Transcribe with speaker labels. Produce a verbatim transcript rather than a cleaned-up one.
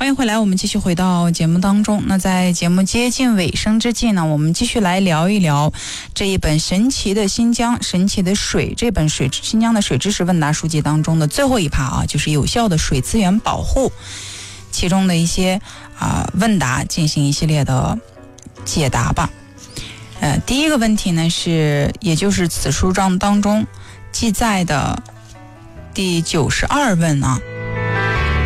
Speaker 1: 迎回来，我们继续回到节目当中。那在节目接近尾声之际呢，我们继续来聊一聊这一本神奇的新疆神奇的水这本水新疆的水知识问答书籍当中的最后一趴啊，就是有效的水资源保护，其中的一些啊、呃、问答进行一系列的解答吧。呃，第一个问题呢是，也就是此书章当中记载的第九十二问啊。